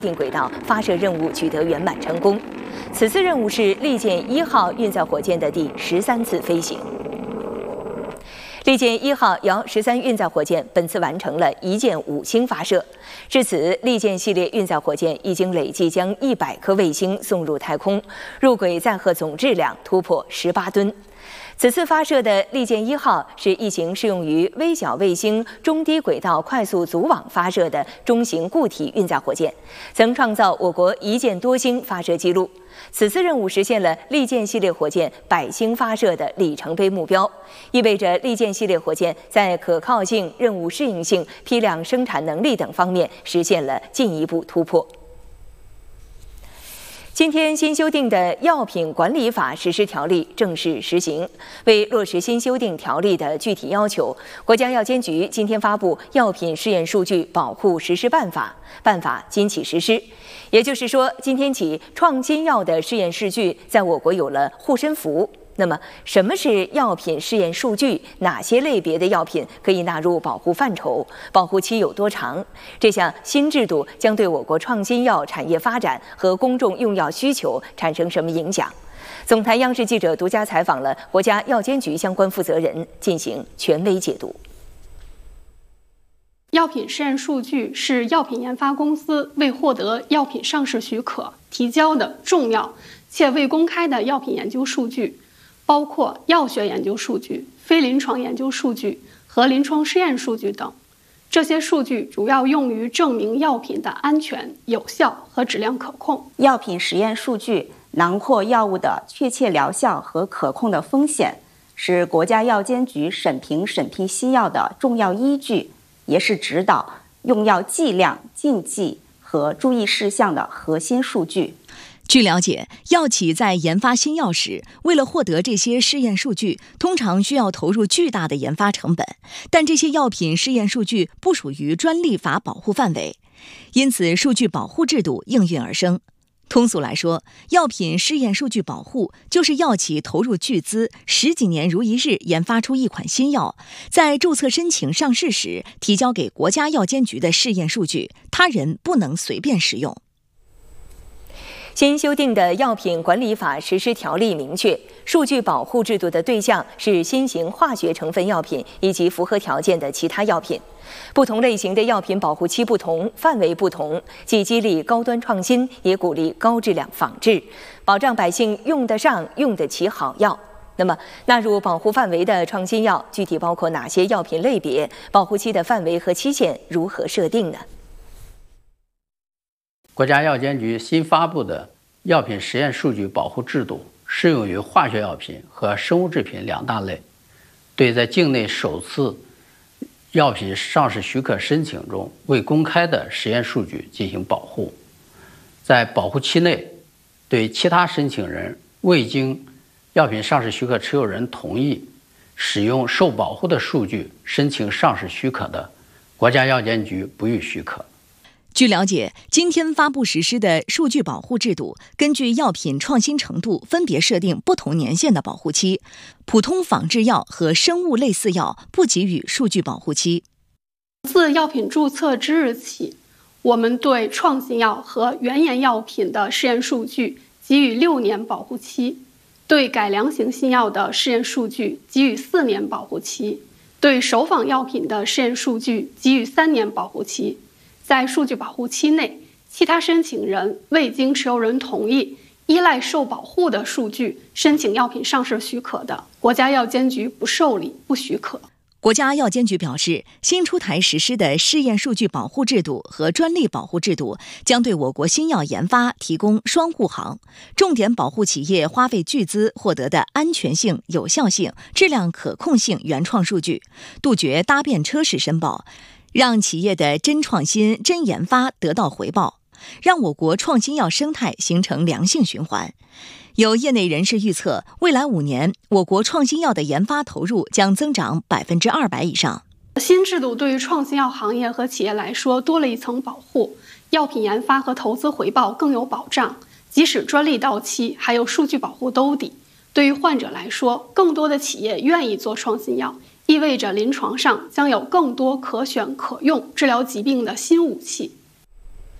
定轨道发射任务取得圆满成功。此次任务是利剑1号运载火箭的第13次飞行。利剑1号遥13运载火箭本次完成了1箭5星发射，至此，利剑系列运载火箭已经累计将100颗卫星送入太空，入轨载荷总质量突破18吨。此次发射的利剑1号是一型适用于微小卫星中低轨道快速组网发射的中型固体运载火箭，曾创造我国1箭多星发射记录。此次任务实现了利剑系列火箭100星发射的里程碑目标，意味着利剑系列火箭在可靠性、任务适应性、批量生产能力等方面实现了进一步突破。今天新修订的《药品管理法》实施条例正式实行。为落实新修订条例的具体要求，国家药监局今天发布《药品试验数据保护实施办法》，办法今起实施。也就是说，今天起，创新药的试验数据在我国有了护身符。那么，什么是药品试验数据？哪些类别的药品可以纳入保护范畴？保护期有多长？这项新制度将对我国创新药产业发展和公众用药需求产生什么影响？总台央视记者独家采访了国家药监局相关负责人，进行权威解读。 药品试验数据是药品研发公司为获得药品上市许可提交的重要且未公开的药品研究数据。包括药学研究数据、非临床研究数据和临床试验数据等。这些数据主要用于证明药品的安全、有效和质量可控。 药品实验数据囊括药物的确切疗效和可控的风险，是国家药监局审批西药的重要依据，也是指导用药剂量、禁忌和注意事项的核心数据。 据了解，药企在研发新药时，为了获得这些试验数据，通常需要投入巨大的研发成本，但这些药品试验数据不属于专利法保护范围，因此数据保护制度应运而生。通俗来说，药品试验数据保护就是药企投入巨资10几年如一日研发出一款新药，在注册申请上市时提交给国家药监局的试验数据，他人不能随便使用。 新修订的《药品管理法》实施条例明确，数据保护制度的对象是新型化学成分药品以及符合条件的其他药品。不同类型的药品保护期不同，范围不同，既激励高端创新，也鼓励高质量仿制，保障百姓用得上、用得起好药。那么，纳入保护范围的创新药具体包括哪些药品类别？保护期的范围和期限如何设定呢？ 国家药监局新发布的药品实验数据保护制度适用于化学药品和生物制品2大类，对在境内首次药品上市许可申请中未公开的实验数据进行保护。在保护期内，对其他申请人未经药品上市许可持有人同意使用受保护的数据申请上市许可的，国家药监局不予许可。 据了解，今天发布实施的数据保护制度，根据药品创新程度分别设定不同年限的保护期，普通仿制药和生物类似药不给予数据保护期。 自药品注册之日起，我们对创新药和原研药品的试验数据给予6年保护期，对改良型新药的试验数据给予4年保护期，对首仿药品的试验数据给予3年保护期。在数据保护期内，其他申请人未经持有人同意，依赖受保护的数据申请药品上市许可的，国家药监局不受理、不许可。 国家药监局表示，新出台实施的试验数据保护制度和专利保护制度将对我国新药研发提供双护航，重点保护企业花费巨资获得的安全性、有效性、质量可控性原创数据，杜绝搭便车式申报，让企业的真创新、真研发得到回报，让我国创新药生态形成良性循环。有业内人士预测，未来5年，我国创新药的研发投入将增长200%以上。 新制度对于创新药行业和企业来说多了一层保护，药品研发和投资回报更有保障，即使专利到期，还有数据保护兜底。对于患者来说，更多的企业愿意做创新药，意味着临床上将有更多可选可用治疗疾病的新武器。